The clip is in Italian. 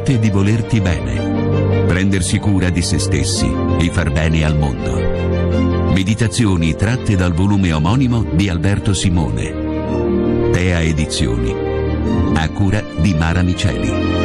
l'arte di volerti bene, prendersi cura di se stessi e far bene al mondo. Meditazioni tratte dal volume omonimo di Alberto Simone. Tea Edizioni, a cura di Mara Miceli.